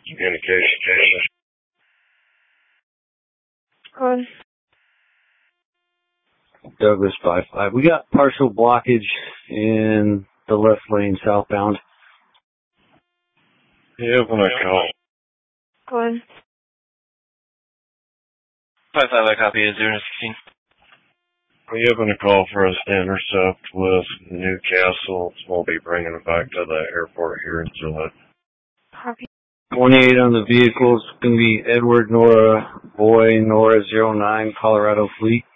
Communication. Good. Douglas 5-5. We got partial blockage in the left lane southbound. You have a call. Good. 5-5, I copy it, 016. We have a call for us to intercept with Newcastle. We'll be bringing it back to the airport here in Gillette. Copy. 28 on the vehicles. Going to be Edward Nora Boy Nora 09 Colorado Fleet.